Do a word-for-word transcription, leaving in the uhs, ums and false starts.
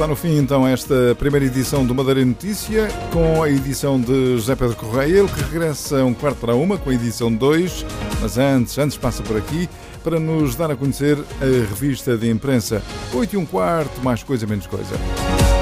Está no fim então esta primeira edição do Madeira Notícia, com a edição de José Pedro Correia, ele que regressa um quarto para uma com a edição dois, mas antes, antes passa por aqui para nos dar a conhecer a revista de imprensa oito e um quarto, mais coisa, menos coisa.